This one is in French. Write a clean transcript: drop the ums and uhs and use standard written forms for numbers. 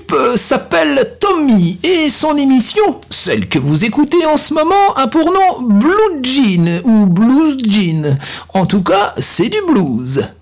type s'appelle Tommy et son émission, celle que vous écoutez en ce moment, a pour nom Blue Jean ou Blues Jean. En tout cas, c'est du blues.